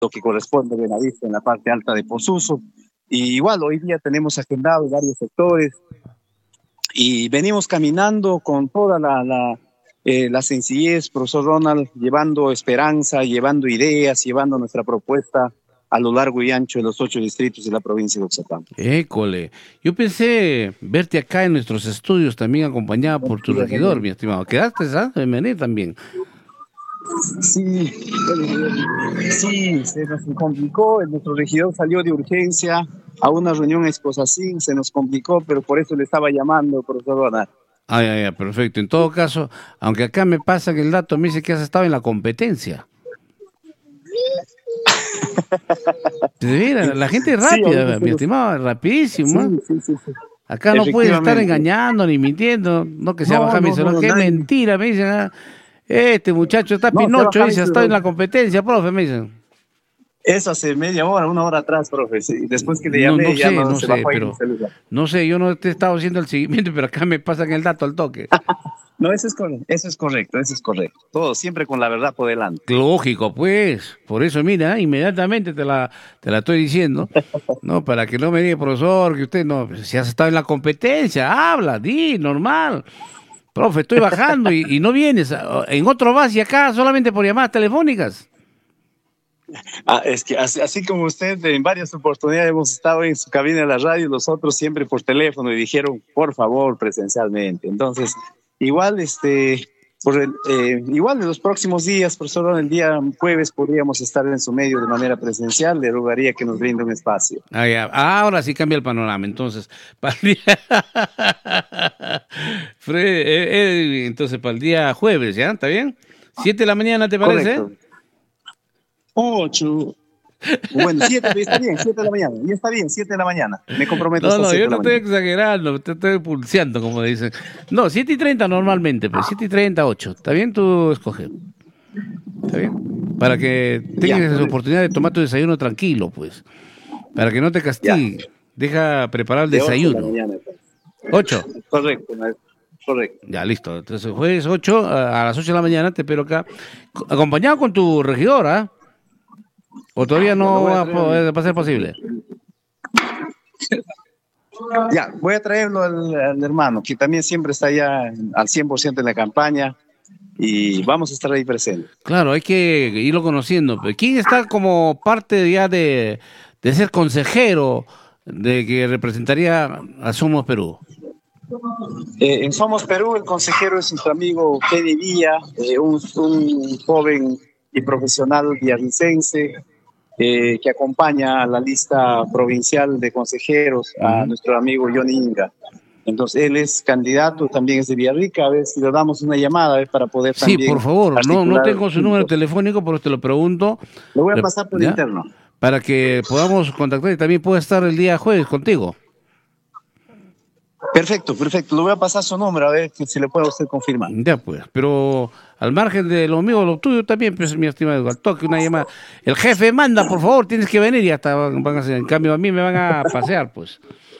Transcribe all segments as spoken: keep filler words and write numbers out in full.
lo que corresponde a Buenavista en la parte alta de Posuso. Y igual hoy día tenemos agendado varios sectores y venimos caminando con toda la, la, eh, la sencillez, profesor Ronald, llevando esperanza, llevando ideas, llevando nuestra propuesta a lo largo y ancho de los ocho distritos de la provincia de Oxapampa. École, yo pensé verte acá en nuestros estudios también acompañado por tu regidor, mi estimado. ¿Quedaste, sabes? Venir también. Sí, sí, se nos complicó, nuestro regidor salió de urgencia a una reunión a Esposacín, se nos complicó, pero por eso le estaba llamando, profesor Ronald. Ah, ya, ya, perfecto. En todo caso, aunque acá me pasa que el dato me dice que has estado en la competencia. Mira, la gente es rápida, sí, mi estimado, es rapidísimo. Sí, sí, sí, sí. Acá no puedes estar engañando ni mintiendo, no que sea no, bajar no, mi celular, no, no, qué nadie. Mentira, me dicen. Ah, este muchacho está no, Pinocho, dice, ha estado en la competencia, profe, me dicen. Eso hace media hora, una hora atrás, profe. Sí, después que le llamé, no, no ya sé, no, no se sé, bajó pero, ahí el celular. No sé, yo no te he estado haciendo el seguimiento, pero acá me pasan el dato al toque. No, eso es correcto, eso es correcto, eso es correcto. Todo siempre con la verdad por delante. Lógico, pues. Por eso, mira, inmediatamente te la, te la estoy diciendo. No, para que no me diga, profesor, que usted no, si has estado en la competencia, habla, di, normal. Profe, estoy bajando y, y no vienes. En otro vas y acá solamente por llamadas telefónicas. Ah, es que así, así como usted en varias oportunidades hemos estado en su cabina de la radio, los otros siempre por teléfono y dijeron, por favor, presencialmente. Entonces, igual, este, por el, eh, igual en los próximos días, profesor, el día jueves podríamos estar en su medio de manera presencial, le rogaría que nos brinde un espacio. Ah, ya. Ahora sí cambia el panorama, entonces, para el día, entonces para el día jueves, ¿ya? ¿Está bien? ¿Siete de la mañana te parece? Correcto. Ocho. Bueno, siete, está bien, siete de la mañana. Ya está bien, siete de la mañana. Me comprometo. No, no, yo no estoy exagerando, te estoy pulseando, como dicen. No, siete y treinta normalmente, pero siete y treinta, ocho. ¿Está bien? Tú escoges. ¿Está bien? Para que tengas ya, esa oportunidad de tomar tu desayuno tranquilo, pues. Para que no te castigue. Ya. Deja preparar el de desayuno. ocho. De la mañana, pues. ¿ocho? Correcto, correcto. Ya, listo. Entonces, jueves ocho, a las ocho de la mañana te espero acá. Acompañado con tu regidora, ¿eh? ¿O todavía no va a, poder, va a ser posible? Ya, voy a traerlo al, al hermano, que también siempre está ya al cien por ciento en la campaña y vamos a estar ahí presentes. Claro, hay que irlo conociendo. ¿Quién está como parte ya de, de ser consejero de que representaría a Somos Perú? Eh, en Somos Perú el consejero es nuestro amigo Kenny Villa, eh, un, un joven y profesional villavicense, Eh, que acompaña a la lista provincial de consejeros a uh-huh. nuestro amigo Johnny Inga. Entonces, él es candidato, también es de Villarrica, a ver si le damos una llamada a ver, para poder sí, también... Sí, por favor, no, no tengo su número telefónico, pero te lo pregunto. Lo voy a pasar por ¿ya? interno. Para que podamos contactar y también pueda estar el día jueves contigo. Perfecto, perfecto. Le voy a pasar su nombre a ver si le puede usted confirmar. Ya pues, pero al margen de lo mío, lo tuyo también, pues, mi estimado, al toque una llamada. El jefe manda, por favor, tienes que venir y hasta van a hacer. En cambio, a mí me van a pasear, pues.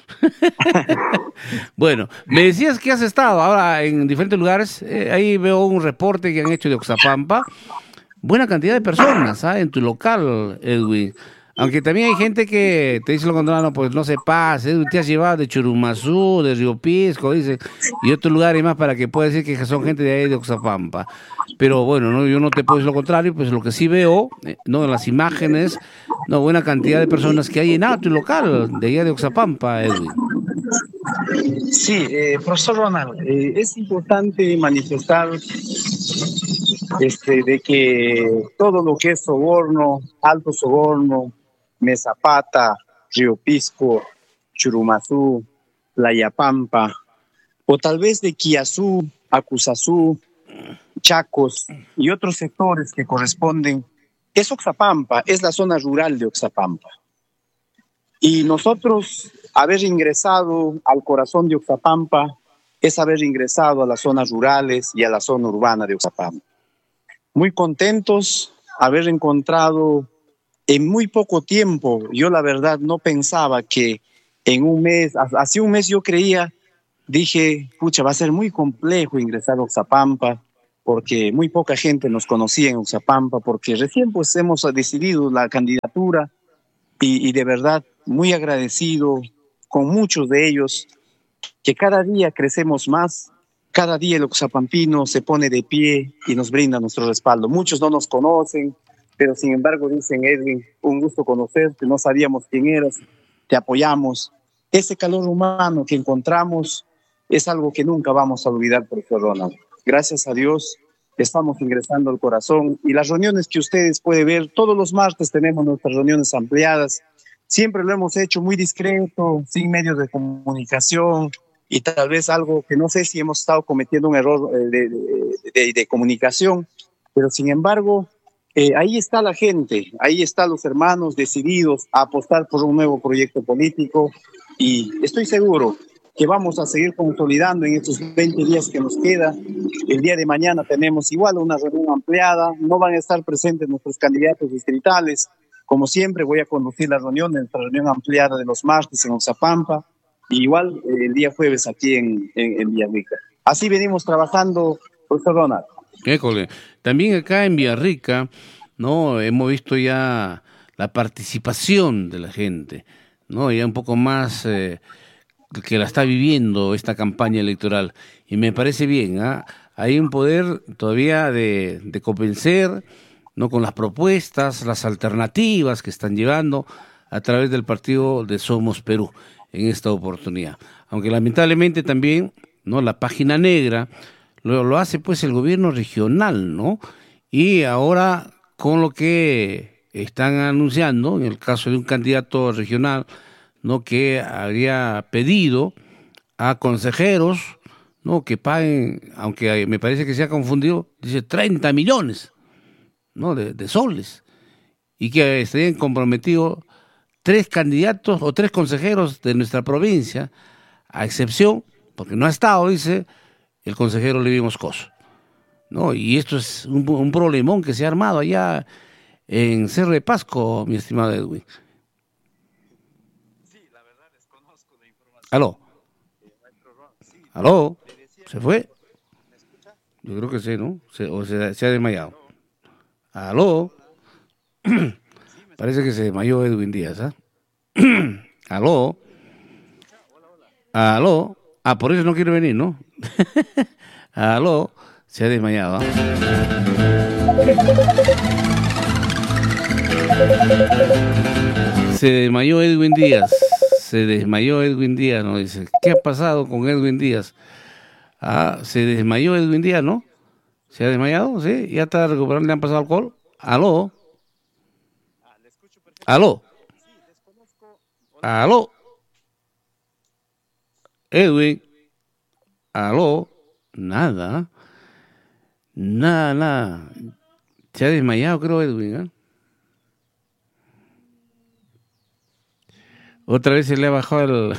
Bueno, me decías que has estado ahora en diferentes lugares. Eh, ahí veo un reporte que han hecho de Oxapampa. Buena cantidad de personas, ¿ah? En tu local, Edwin. Aunque también hay gente que te dice lo contrario, no, pues no se pase, te has llevado de Churumazú, de Río Pisco, dice, y otros lugares más para que pueda decir que son gente de ahí de Oxapampa. Pero bueno, no, yo no te puedo decir lo contrario, pues lo que sí veo, eh, no, en las imágenes, no, buena cantidad de personas que hay en tu local, de allá de Oxapampa, Edwin. Sí, eh, profesor Ronald, eh, es importante manifestar este, de que todo lo que es soborno, alto soborno, Mesapata, Río Pisco, Churumazú, Playapampa, o tal vez de Quiazú, Acusazú, Chacos y otros sectores que corresponden, es Oxapampa, es la zona rural de Oxapampa. Y nosotros haber ingresado al corazón de Oxapampa es haber ingresado a las zonas rurales y a la zona urbana de Oxapampa. Muy contentos haber encontrado en muy poco tiempo. Yo la verdad no pensaba que en un mes, hace un mes yo creía, dije, pucha, va a ser muy complejo ingresar a Oxapampa, porque muy poca gente nos conocía en Oxapampa, porque recién pues hemos decidido la candidatura y, y de verdad muy agradecido con muchos de ellos, que cada día crecemos más, cada día el oxapampino se pone de pie y nos brinda nuestro respaldo. Muchos no nos conocen, pero sin embargo dicen: Edwin, un gusto conocerte, no sabíamos quién eras, te apoyamos. Ese calor humano que encontramos es algo que nunca vamos a olvidar, profesor Ronald. Gracias a Dios estamos ingresando al corazón, y las reuniones que ustedes pueden ver, todos los martes tenemos nuestras reuniones ampliadas. Siempre lo hemos hecho muy discreto, sin medios de comunicación, y tal vez algo que no sé si hemos estado cometiendo un error de, de, de, de comunicación, pero sin embargo, eh, ahí está la gente, ahí están los hermanos decididos a apostar por un nuevo proyecto político, y estoy seguro que vamos a seguir consolidando en estos veinte días que nos queda. El día de mañana tenemos igual una reunión ampliada, no van a estar presentes nuestros candidatos distritales. Como siempre, voy a conducir la reunión, nuestra reunión ampliada de los martes en Oxapampa, y igual eh, el día jueves aquí en, en, en Villarrica. Así venimos trabajando, profesor Ronald. École. También acá en Villarrica, ¿no? Hemos visto ya la participación de la gente, ¿no? Ya un poco más eh, que la está viviendo esta campaña electoral. Y me parece bien, ¿ah? Hay un poder todavía de, de convencer, ¿no? Con las propuestas, las alternativas que están llevando a través del partido de Somos Perú en esta oportunidad. Aunque lamentablemente también, ¿no? La página negra lo, lo hace pues el gobierno regional, ¿no? Y ahora con lo que están anunciando, en el caso de un candidato regional, ¿no? Que habría pedido a consejeros, ¿no? Que paguen, aunque me parece que se ha confundido, dice treinta millones, ¿no? de, de soles, y que estarían comprometidos tres candidatos o tres consejeros de nuestra provincia, a excepción, porque no ha estado, dice, el consejero Levi Moscoso, ¿no? Y esto es un, un problemón que se ha armado allá en Cerro de Pasco, mi estimado Edwin. Sí, la verdad desconozco la información. ¿Aló? ¿Aló? ¿Se fue? Yo creo que sí, ¿no? Se, o se, se ha desmayado. ¿Aló? Parece que se desmayó Edwin Díaz, ¿ah? ¿eh? ¿Aló? ¿Aló? Ah, por eso no quiere venir, ¿no? ¿Aló? Se ha desmayado, ¿ah? Se desmayó Edwin Díaz. Se desmayó Edwin Díaz, ¿no? Dice, ¿qué ha pasado con Edwin Díaz? Ah, se desmayó Edwin Díaz, ¿no? ¿Se ha desmayado? ¿Sí? ¿Ya está recuperando? ¿Le han pasado alcohol? ¿Aló? ¿Aló? ¿Aló? Edwin. ¿Aló? Nada. Nada, nada. Se ha desmayado, creo, Edwin, ¿eh? Otra vez se le ha bajado el...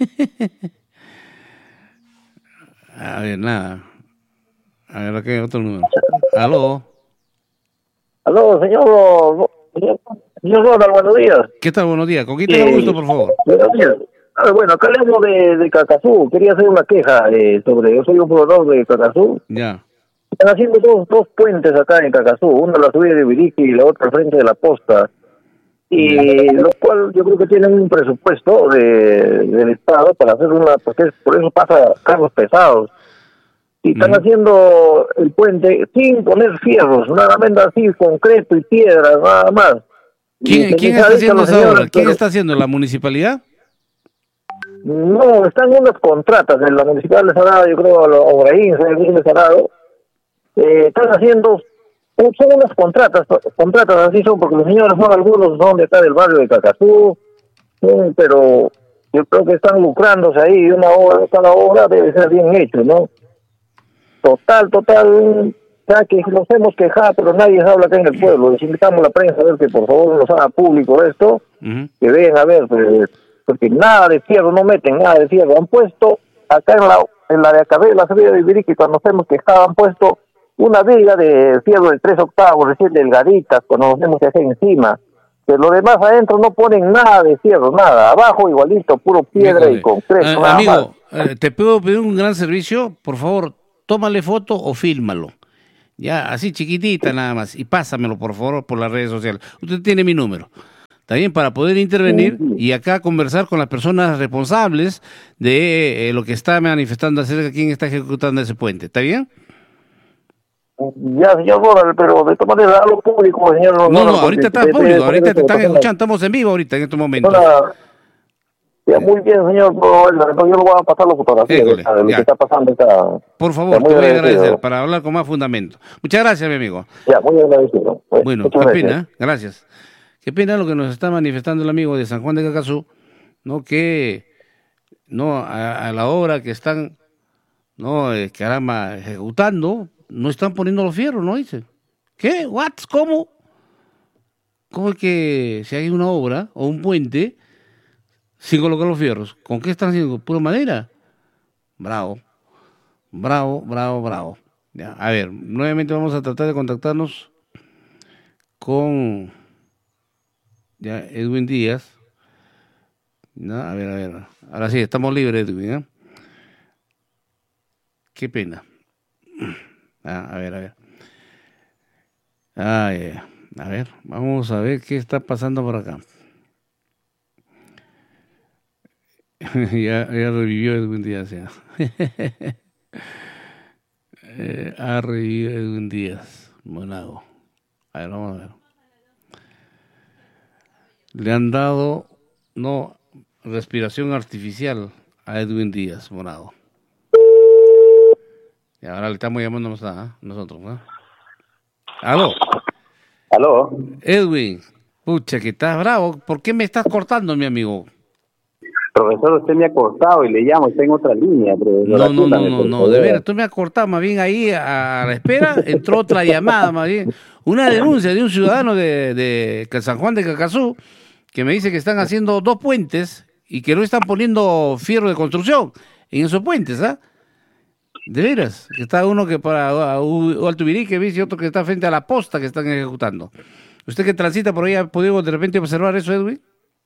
A ver, nada. A ver, aquí hay otro número. ¿Aló? Aló, señor... Señor Ronald, buenos días. ¿Qué tal? Buenos días. ¿Con quién tengo gusto, por favor? Buenos días. Ah, bueno, acá le hablo de, de Cacazú. Quería hacer una queja eh, sobre... Yo soy un proveedor de Cacazú. Ya. Están haciendo dos, dos puentes acá en Cacazú. Uno a la subida de Viriqui y la otra al frente de la posta. Y lo cual yo creo que tienen un presupuesto de, del Estado para hacer una... Porque por eso pasa cargos pesados. Y están uh-huh. haciendo el puente sin poner fierros, nada menos así, concreto y piedras, nada más. ¿Quién, ¿quién está haciendo esa obra? ¿Quién pero... está haciendo? ¿La municipalidad? No, están unas contratas de la municipal de Sarado, yo creo, a Obraín, de Sarado. Eh, están haciendo, son unas contratas, contratas así son, porque los señores son algunos, son de acá del barrio de Cacazú, sí, pero yo creo que están lucrándose ahí, una obra, cada obra debe ser bien hecho, ¿no? Total, total, ya que nos hemos quejado, pero nadie habla acá en el pueblo. Les invitamos a la prensa a ver que por favor nos haga público esto, uh-huh. que vean a ver, pues, porque nada de fierro, no meten nada de fierro. Han puesto acá en la en la de acá, la salida de Ibiriqui, cuando nos hemos quejado, han puesto una viga de fierro de tres octavos, recién delgaditas, cuando nos hemos quejado encima. Pero lo demás adentro no ponen nada de fierro, nada. Abajo igualito, puro piedra Híjole. y concreto. Eh, amigo, eh, ¿te puedo pedir un gran servicio? Por favor, tómale foto o fílmalo. Ya, así chiquitita nada más. Y pásamelo, por favor, por las redes sociales. Usted tiene mi número. También para poder intervenir y acá conversar con las personas responsables de eh, lo que está manifestando acerca de quién está ejecutando ese puente. ¿Está bien? Ya, señor Donald, pero de todas maneras, a lo público, señor. No, no, no ahorita está público, ahorita te están escuchando, estamos en vivo ahorita, en estos momentos. Ya, muy bien, señor, entonces yo le voy a pasar la fotografía de, de lo que está pasando. Está, por favor, te voy a agradecer para hablar con más fundamento. Muchas gracias, mi amigo. Ya, muy agradecido. Pues, bueno, qué gracias. pena, gracias. Qué pena lo que nos está manifestando el amigo de San Juan de Cacazú, ¿no? Que no a, a la hora que están, no, eh, caramba, ejecutando, no están poniendo los fierros, ¿no? Dice. ¿Qué? ¿What? ¿Cómo? ¿Cómo es que si hay una obra o un puente sin colocar los fierros? ¿Con qué están haciendo? ¿Pura madera? Bravo, bravo, bravo, bravo. Ya, a ver, nuevamente vamos a tratar de contactarnos con ya Edwin Díaz. No, a ver, a ver. Ahora sí, estamos libres, Edwin, ¿eh? Qué pena. Ah, a ver, a ver. Ah, yeah. A ver, vamos a ver qué está pasando por acá. ya, ya revivió Edwin Díaz, ya. eh, ha revivido Edwin Díaz. Monago. A ver, vamos a ver. Le han dado, no, respiración artificial a Edwin Díaz, Monago. Y ahora le estamos llamando a nosotros, ¿no? ¿Aló? ¿Aló? Edwin, pucha, que estás bravo. ¿Por qué me estás cortando, mi amigo? Profesor, usted me ha cortado y le llamo, está en otra línea. Profesor. No, no, no, no, no, de veras, tú me has cortado. Más bien ahí a la espera entró otra llamada, más bien. Una denuncia de un ciudadano de, de San Juan de Cacazú que me dice que están haciendo dos puentes y que no están poniendo fierro de construcción en esos puentes, ¿ah? De veras, que está uno que para Alto Virique y otro que está frente a la posta que están ejecutando. ¿Usted que transita por ahí ha podido de repente observar eso, Edwin?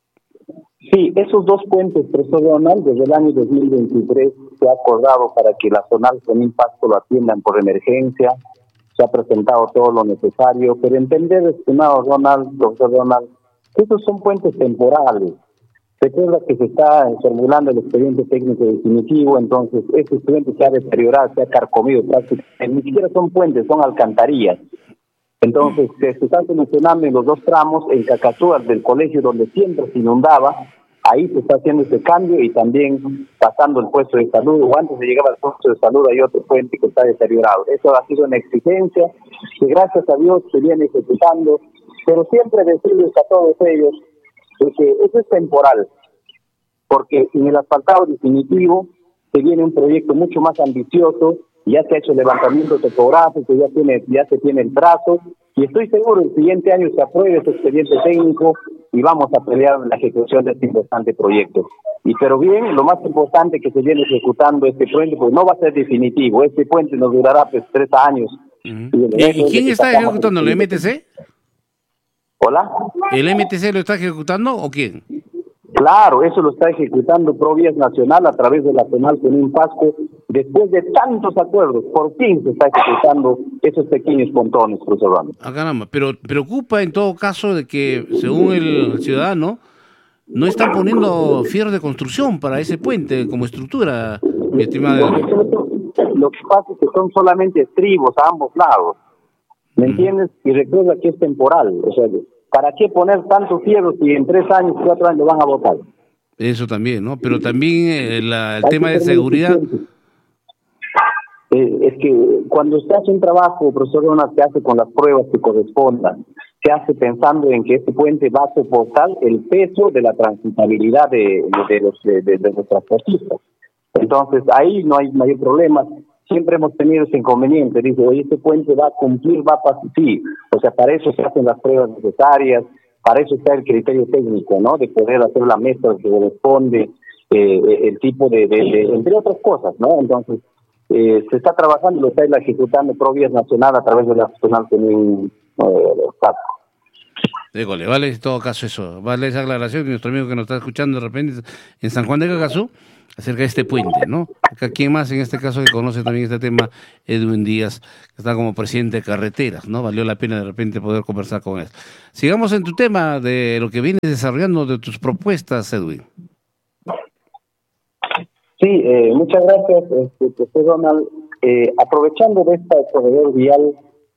Sí, esos dos puentes, profesor Donald, desde el año dos mil veintitrés se ha acordado para que la zonal con impacto lo atiendan por emergencia, se ha presentado todo lo necesario, pero entender, estimado Donald, profesor Donald, que esos son puentes temporales. Recuerda que se está formulando el expediente técnico definitivo, entonces ese expediente se ha deteriorado, se ha carcomido prácticamente, ni siquiera son puentes, son alcantarillas. Entonces se está solucionando en los dos tramos, en Cacazú, del colegio donde siempre se inundaba, ahí se está haciendo ese cambio y también pasando el puesto de salud, o antes de llegar al puesto de salud hay otro puente que está deteriorado. Eso ha sido una exigencia que gracias a Dios se viene ejecutando, pero siempre decirles a todos ellos que eso es temporal, porque en el asfaltado definitivo se viene un proyecto mucho más ambicioso, ya se ha hecho el levantamiento topográfico, ya tiene, ya se tiene el trazo, y estoy seguro el siguiente año se apruebe ese expediente técnico y vamos a pelear en la ejecución de este importante proyecto. Y pero bien, lo más importante que se viene ejecutando este puente, pues no va a ser definitivo, este puente nos durará pues tres años. Uh-huh. ¿Y, ¿Y quién está ejecutando? ¿El M T C? ¿Hola? ¿El M T C lo está ejecutando o quién? Claro, eso lo está ejecutando Provías Nacional a través de la penal con un Pasco. Después de tantos acuerdos, por fin se está ejecutando esos pequeños pontones, profesor Ramos. Ah, caramba, pero preocupa en todo caso de que, según el ciudadano, no están poniendo fierro de construcción para ese puente como estructura, mi estimado. Lo que pasa es que son solamente estribos a ambos lados, ¿me mm. entiendes? Y recuerda que es temporal, o sea, ¿para qué poner tantos fierros si en tres años, cuatro años van a botar? Eso también, ¿no? Pero también eh, la, el Hay tema de seguridad... Eh, es que cuando se hace un trabajo, profesor Donald, se hace con las pruebas que correspondan, se hace pensando en que este puente va a soportar el peso de la transitabilidad de, de, de los, de, de los transportistas. Entonces, ahí no hay mayor problema. Siempre hemos tenido ese inconveniente. Dice, oye, este puente va a cumplir, va a pasar. Sí, o sea, para eso se hacen las pruebas necesarias, para eso está el criterio técnico, ¿no? De poder hacer la mezcla que corresponde, eh, el tipo de, de, de, entre otras cosas, ¿no? Entonces, eh, se está trabajando, lo está ejecutando Provías Nacional a través de la Nacional Común Estado. Dígole, vale, en todo caso eso, vale esa aclaración de nuestro amigo que nos está escuchando de repente en San Juan de Cacazú. acerca de este puente, ¿no? Acá, ¿quién más en este caso que conoce también este tema? Edwin Díaz, que está como presidente de Carreteras, ¿no? Valió la pena de repente poder conversar con él. Sigamos en tu tema de lo que vienes desarrollando, de tus propuestas, Edwin. Sí, eh, muchas gracias, este, profesor Donald. Eh, aprovechando de esta corredor vial,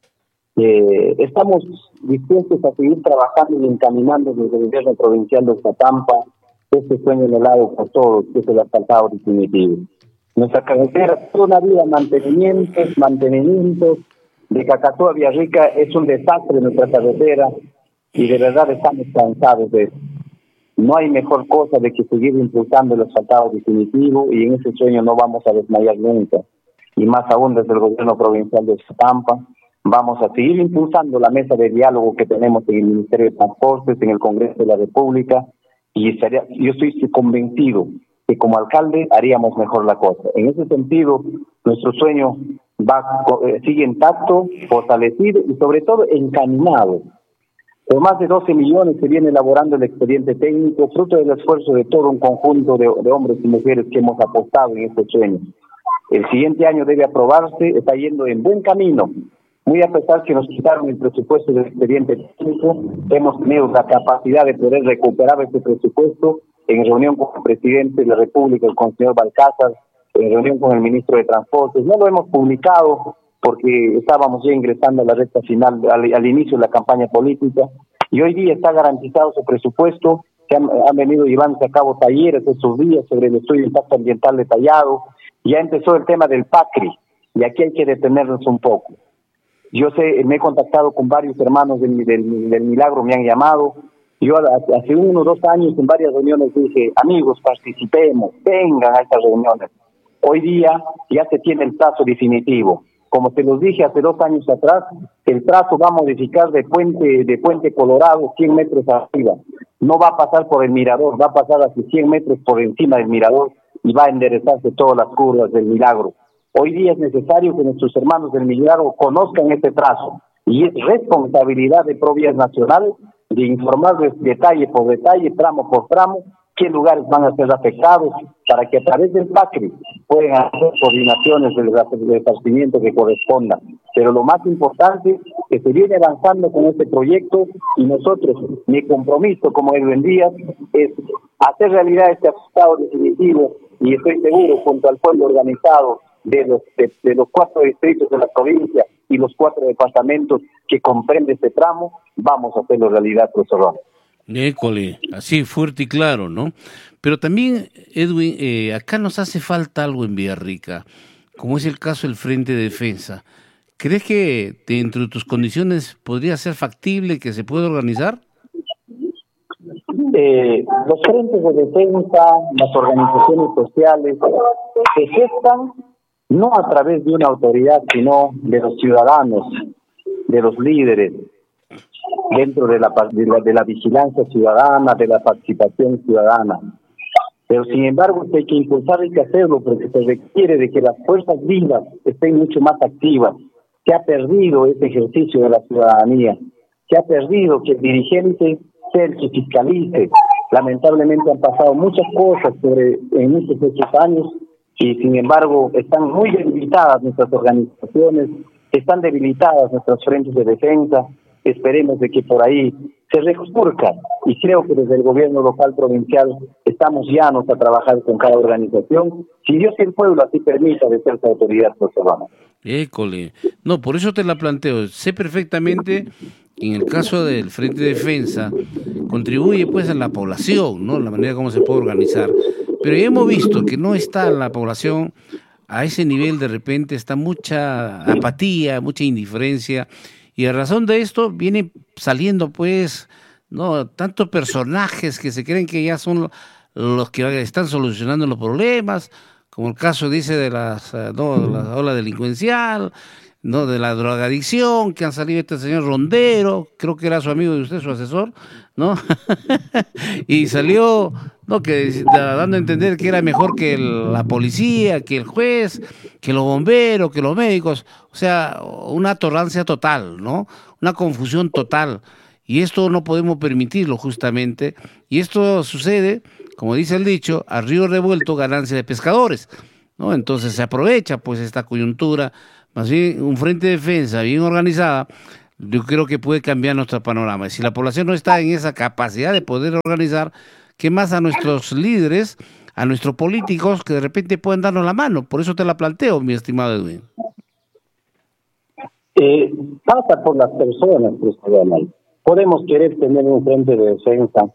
eh, estamos dispuestos a seguir trabajando y encaminando desde el gobierno provincial de Oxapampa este sueño anhelado por todos, que es el asfaltado definitivo. Nuestra carretera, toda una vida, mantenimientos, mantenimientos, de Cacatúa a Villarrica es un desastre nuestra carretera y de verdad estamos cansados de eso. No hay mejor cosa de que seguir impulsando el asfaltado definitivo y en ese sueño no vamos a desmayar nunca. Y más aún desde el gobierno provincial de Oxapampa, vamos a seguir impulsando la mesa de diálogo que tenemos en el Ministerio de Transportes, en el Congreso de la República, y estaría, yo estoy convencido que como alcalde haríamos mejor la cosa. En ese sentido, nuestro sueño va eh, sigue intacto, fortalecido y sobre todo encaminado. Por más de doce millones se viene elaborando el expediente técnico, fruto del esfuerzo de todo un conjunto de, de hombres y mujeres que hemos apostado en este sueño. El siguiente año debe aprobarse, está yendo en buen camino. Muy a pesar que nos quitaron el presupuesto del expediente técnico, hemos tenido la capacidad de poder recuperar ese presupuesto en reunión con el presidente de la República, el señor Balcázar, en reunión con el ministro de Transportes. No lo hemos publicado porque estábamos ya ingresando a la recta final, al, al inicio de la campaña política, y hoy día está garantizado su presupuesto, que han, han venido llevándose a cabo talleres estos días sobre el estudio de impacto ambiental detallado. Ya empezó el tema del PACRI, y aquí hay que detenernos un poco. Yo sé, me he contactado con varios hermanos del, del, del Milagro, me han llamado. Yo hace uno o dos años en varias reuniones dije, amigos, participemos, vengan a estas reuniones. Hoy día ya se tiene el plazo definitivo. Como se los dije hace dos años atrás, el trazo va a modificar de Puente de Puente Colorado cien metros arriba. No va a pasar por el mirador, va a pasar hacia cien metros por encima del mirador y va a enderezarse todas las curvas del Milagro. Hoy día es necesario que nuestros hermanos del Milagro conozcan este trazo y es responsabilidad de Provías Nacional de informarles detalle por detalle, tramo por tramo, qué lugares van a ser afectados, para que a través del PACRI puedan hacer coordinaciones del resarcimiento que corresponda. Pero lo más importante es que se viene avanzando con este proyecto y nosotros, mi compromiso como Edwin Díaz, es hacer realidad este asfaltado definitivo y estoy seguro, junto al pueblo organizado de los, de, de los cuatro distritos de la provincia y los cuatro departamentos que comprende este tramo, vamos a hacerlo realidad, profesor Ron. École, así fuerte y claro, ¿no? Pero también, Edwin, eh, acá nos hace falta algo en Villarrica, como es el caso del Frente de Defensa. ¿Crees que dentro de tus condiciones podría ser factible que se pueda organizar? Eh, los frentes de defensa, las organizaciones sociales, se gestan no a través de una autoridad, sino de los ciudadanos, de los líderes, dentro de la, de la, de la vigilancia ciudadana, de la participación ciudadana. Pero sin embargo, hay que impulsar, hay que hacerlo, porque se requiere de que las fuerzas vivas estén mucho más activas. Se ha perdido ese ejercicio de la ciudadanía, se ha perdido que el dirigente sea el que fiscalice. Lamentablemente han pasado muchas cosas sobre, en muchos de estos años, y sin embargo están muy debilitadas nuestras organizaciones, están debilitadas nuestros frentes de defensa. Esperemos de que por ahí se resurja, y creo que desde el gobierno local provincial estamos llanos a trabajar con cada organización, si Dios y el pueblo así permita de ser su autoridad personal. École, no, por eso te la planteo, sé perfectamente, en el caso del Frente de Defensa, contribuye pues a la población, ¿no? La manera como se puede organizar, pero ya hemos visto que no está la población a ese nivel, de repente está mucha apatía, mucha indiferencia. Y a razón de esto viene saliendo pues no tantos personajes que se creen que ya son los que están solucionando los problemas, como el caso dice de las no de la ola delincuencial, no de la drogadicción, que han salido este señor Rondero, creo que era su amigo de usted, su asesor, ¿no? Y salió no que dando a entender que era mejor que el, la policía, que el juez, que los bomberos, que los médicos, o sea, una tolerancia total, ¿no? Una confusión total. Y esto no podemos permitirlo justamente. Y esto sucede, como dice el dicho, a río revuelto ganancia de pescadores, ¿no? Entonces se aprovecha pues esta coyuntura. Más bien un frente de defensa bien organizada, yo creo que puede cambiar nuestro panorama. Y si la población no está en esa capacidad de poder organizar, ¿qué más a nuestros líderes, a nuestros políticos que de repente pueden darnos la mano? Por eso te la planteo, mi estimado Edwin. Eh, pasa por las personas, Donald. Podemos querer tener un frente de defensa,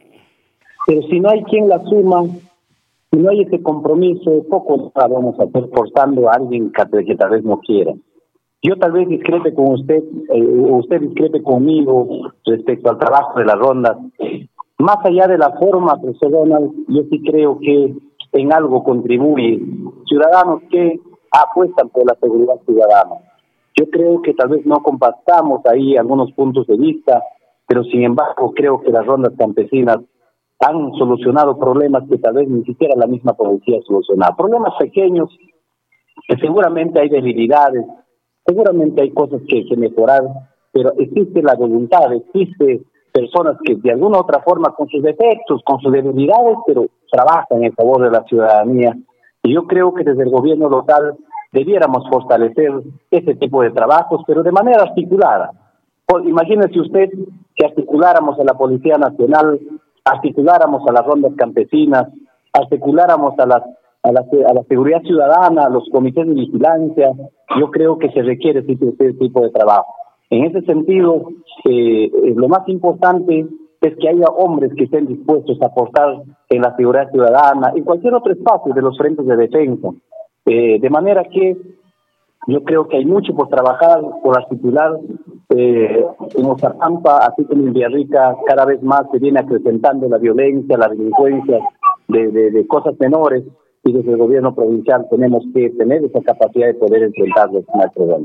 pero si no hay quien la suma, si no hay ese compromiso, poco vamos a hacer forzando a alguien que, que tal vez no quiera. Yo tal vez discrepe con usted, eh, usted discrepe conmigo respecto al trabajo de las rondas. Más allá de la forma, profesor Donald, yo sí creo que en algo contribuye. Ciudadanos que apuestan por la seguridad ciudadana. Yo creo que tal vez no compartamos ahí algunos puntos de vista, pero sin embargo creo que las rondas campesinas han solucionado problemas que tal vez ni siquiera la misma policía ha solucionado. Problemas pequeños, que seguramente hay debilidades, seguramente hay cosas que, que mejorar, pero existe la voluntad, existe personas que de alguna u otra forma, con sus defectos, con sus debilidades, pero trabajan en favor de la ciudadanía. Y yo creo que desde el gobierno local debiéramos fortalecer ese tipo de trabajos, pero de manera articulada. Por, imagínese usted que articuláramos a la Policía Nacional, articuláramos a las rondas campesinas, articuláramos a las a la, a la seguridad ciudadana, a los comités de vigilancia. Yo creo que se requiere ese, ese tipo de trabajo. En ese sentido, eh, lo más importante es que haya hombres que estén dispuestos a aportar en la seguridad ciudadana, en cualquier otro espacio de los frentes de defensa. Eh, de manera que yo creo que hay mucho por trabajar, por articular. Eh, en Oxapampa, así como en Villarrica, cada vez más se viene acrecentando la violencia, la delincuencia de, de, de cosas menores, y desde el gobierno provincial tenemos que tener esa capacidad de poder enfrentarlos con el problema.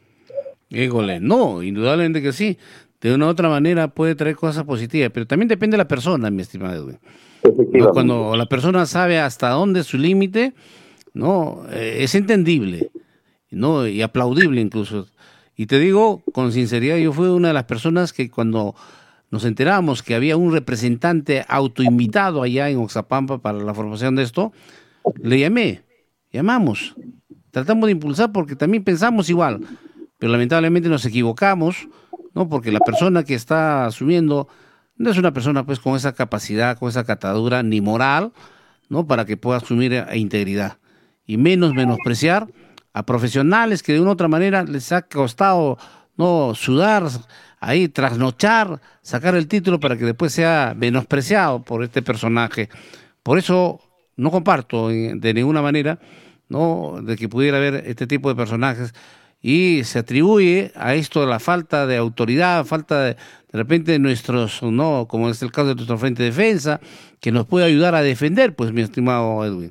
Híjole, no, indudablemente que sí. De una u otra manera puede traer cosas positivas, pero también depende de la persona, mi estimado Edwin. ¿No? Cuando la persona sabe hasta dónde es su límite, no, eh, es entendible, no, y aplaudible incluso. Y te digo con sinceridad, yo fui una de las personas que cuando nos enteramos que había un representante autoinvitado allá en Oxapampa para la formación de esto, le llamé, llamamos, tratamos de impulsar porque también pensamos igual, pero lamentablemente nos equivocamos, ¿no? Porque la persona que está asumiendo no es una persona pues con esa capacidad, con esa catadura ni moral, ¿no? Para que pueda asumir a, a integridad, y menos menospreciar a profesionales que de una u otra manera les ha costado, no, sudar, ahí trasnochar, sacar el título para que después sea menospreciado por este personaje. Por eso no comparto de ninguna manera, no, de que pudiera haber este tipo de personajes, y se atribuye a esto la falta de autoridad, falta de, de repente de nuestros, no, como es el caso de nuestro Frente de Defensa, que nos puede ayudar a defender, pues, mi estimado Edwin.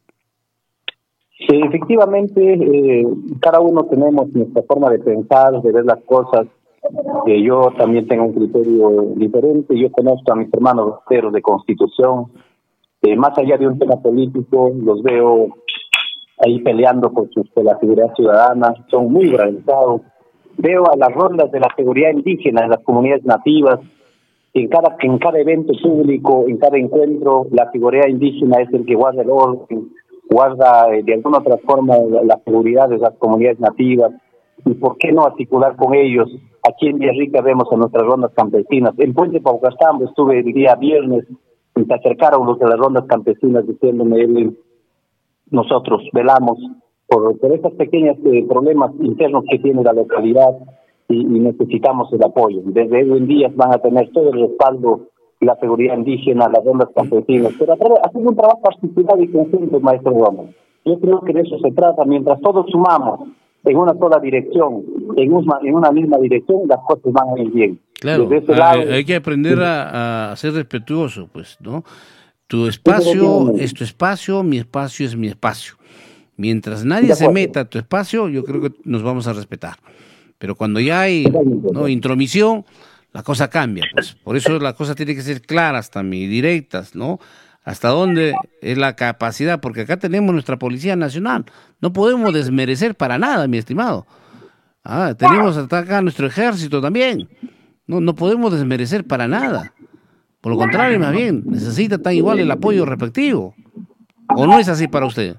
Sí, efectivamente, eh, cada uno tenemos nuestra forma de pensar, de ver las cosas. Eh, yo también tengo un criterio diferente. Yo conozco a mis hermanos voceros de Constitución. Eh, más allá de un tema político, los veo ahí peleando por, sus, por la seguridad ciudadana. Son muy organizados. Veo a las rondas de la seguridad indígena en las comunidades nativas. En cada, en cada evento público, en cada encuentro, la seguridad indígena es el que guarda el orden, guarda eh, de alguna otra forma la, la seguridad de las comunidades nativas. ¿Y por qué no articular con ellos? Aquí en Villarrica vemos a nuestras rondas campesinas. En Puente Paucartambo estuve el día viernes y se acercaron los de las rondas campesinas diciéndome, nosotros velamos por, por estos pequeños eh, problemas internos que tiene la localidad y, y necesitamos el apoyo. Desde Edwin Díaz van a tener todo el respaldo, la seguridad indígena, las rondas campesinas, pero haciendo un trabajo articulado y conjunto, maestro Gómez. Yo creo que de eso se trata. Mientras todos sumamos en una sola dirección, en una, en una misma dirección, las cosas van a ir bien. Claro, ese hay, lado, hay que aprender sí. a, a ser respetuoso, pues, ¿no? Tu espacio es tu espacio, mi espacio es mi espacio. Mientras nadie se meta a tu espacio, yo creo que nos vamos a respetar. Pero cuando ya hay, ¿no?, intromisión, la cosa cambia, pues. Por eso las cosas tienen que ser claras también, directas, ¿no? Hasta dónde es la capacidad, porque acá tenemos nuestra Policía Nacional. No podemos desmerecer para nada, mi estimado. Ah, tenemos hasta acá nuestro ejército también, No, no podemos desmerecer para nada. Por lo contrario, más bien, necesita tan igual el apoyo respectivo. ¿O no es así para usted?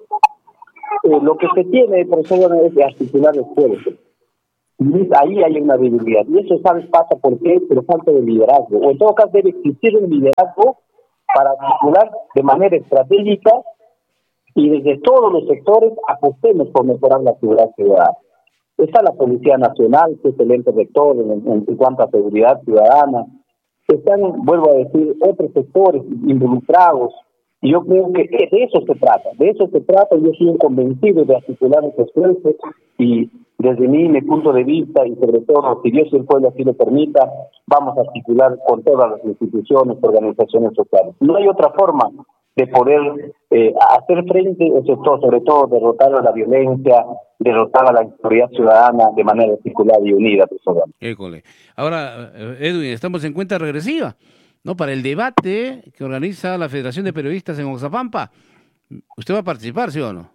Eh, lo que se tiene, profesor, es de articular esfuerzos. Y ahí hay una debilidad. Y eso, ¿sabes? Pasa por qué, pero falta de liderazgo. O en todo caso debe existir un liderazgo para articular de manera estratégica y desde todos los sectores apostemos por mejorar la seguridad ciudadana. Está la Policía Nacional, que es el ente rector en, en, en cuanto a seguridad ciudadana. Están, vuelvo a decir, otros sectores involucrados. Y yo creo que de eso se trata, de eso se trata. Yo soy un convencido de articular estos esfuerzos y desde mí, mi punto de vista, y sobre todo, si Dios y el pueblo así lo permita, vamos a articular con todas las instituciones, organizaciones sociales. No hay otra forma de poder eh, hacer frente, sobre todo, sobre todo, derrotar a la violencia, derrotar a la inseguridad ciudadana de manera articulada y unida. École. Ahora, Edwin, estamos en cuenta regresiva, ¿no? Para el debate que organiza la Federación de Periodistas en Oxapampa. ¿Usted va a participar, sí o no?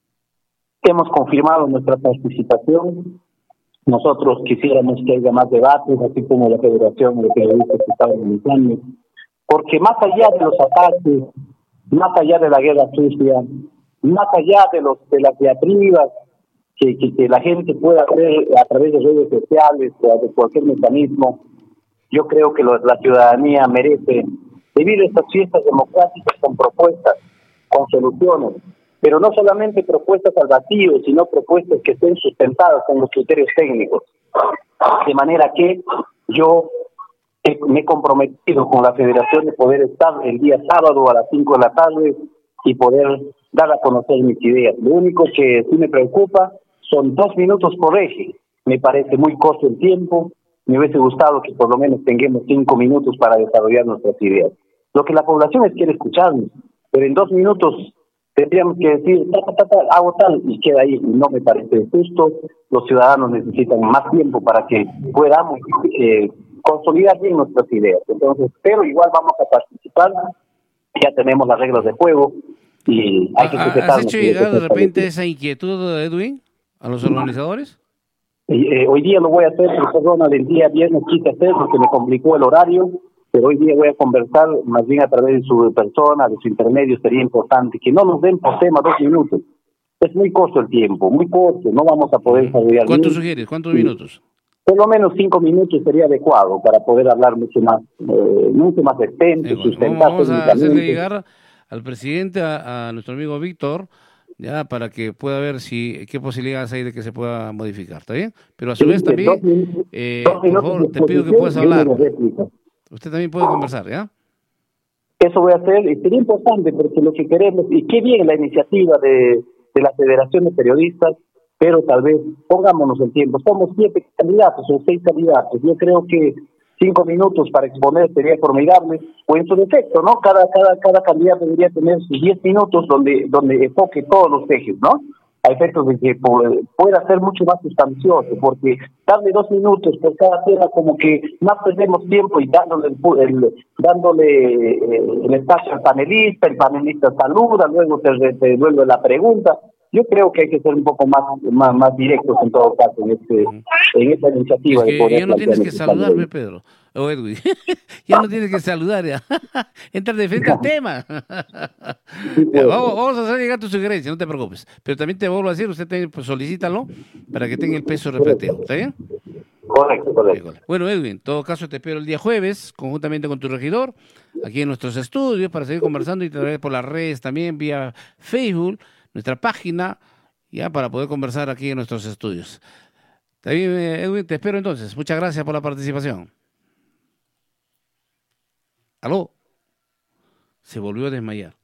Hemos confirmado nuestra participación. Nosotros quisiéramos que haya más debates, así como la Federación de Periodistas que está organizando, porque más allá de los ataques, más allá de la guerra sucia, más allá de los de las diatribas que, que, que la gente pueda hacer a través de redes sociales o de cualquier mecanismo, yo creo que lo, la ciudadanía merece vivir estas fiestas democráticas con propuestas, con soluciones, pero no solamente propuestas al vacío, sino propuestas que estén sustentadas con los criterios técnicos. De manera que yo he, me he comprometido con la Federación de poder estar el día sábado a las cinco de la tarde y poder dar a conocer mis ideas. Lo único que sí me preocupa son dos minutos por eje. Me parece muy corto el tiempo. Me hubiese gustado que por lo menos tengamos cinco minutos para desarrollar nuestras ideas. Lo que la población es quiere escucharnos, pero en dos minutos tendríamos que decir, ta, ta, ta, ta, hago tal, y queda ahí. No me parece justo. Los ciudadanos necesitan más tiempo para que podamos eh, consolidar bien nuestras ideas. Entonces, pero igual vamos a participar. Ya tenemos las reglas de juego y hay que respetarnos. ¿Has hecho llegar de repente esa inquietud, Edwin, a los organizadores? Eh, hoy día lo voy a hacer, perdón, el día viernes quise hacer porque me complicó el horario, pero hoy día voy a conversar más bien a través de su persona, de su intermedio. Sería importante que no nos den por tema dos minutos. Es muy corto el tiempo, muy corto, no vamos a poder desarrollar. ¿Cuántos sugieres? ¿Cuántos minutos? Por lo menos cinco minutos sería adecuado para poder hablar mucho más, eh, mucho más extenso, Eh, bueno, sustentar. vamos a hacerle llegar al presidente, a, a nuestro amigo Víctor, ya para que pueda ver si qué posibilidades hay de que se pueda modificar, ¿está bien? Pero a su vez también, eh, por favor, te pido que puedas hablar. Usted también puede conversar, ¿ya? Eso voy a hacer, y sería importante porque lo que queremos, y qué bien la iniciativa de, de la Federación de Periodistas, pero tal vez pongámonos el tiempo. Somos siete candidatos o seis candidatos. Yo creo que cinco minutos para exponer sería formidable, o en su defecto, ¿no? Cada cada cada candidato debería tener sus diez minutos donde donde enfoque todos los ejes, ¿no? A efectos de que pueda ser mucho más sustancioso, porque darle dos minutos por cada tema como que más perdemos tiempo y dándole el, el dándole el espacio al panelista, el panelista saluda, luego se, se devuelve la pregunta. Yo creo que hay que ser un poco más más, más directos en todo caso en este en esta iniciativa. Es que de poder ya no tienes que saludarme, Pedro, o Edwin. Ya no tienes que saludar, ya. Entra de frente al tema. Ya, vamos, vamos a hacer llegar tu sugerencia, no te preocupes. Pero también te vuelvo a decir, usted te, pues, solicítalo para que tenga el peso respectivo, ¿está bien? Correcto, correcto. Bueno, Edwin, en todo caso te espero el día jueves, conjuntamente con tu regidor, aquí en nuestros estudios, para seguir conversando y te traer por las redes también, vía Facebook, nuestra página, ya para poder conversar aquí en nuestros estudios. Está bien, Edwin, te espero entonces. Muchas gracias por la participación. ¿Aló? Se volvió a desmayar.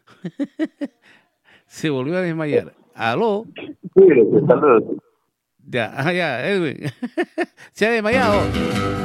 Se volvió a desmayar. ¿Aló? Sí, saludos. Ya, ah, ya, Edwin. Se ha desmayado.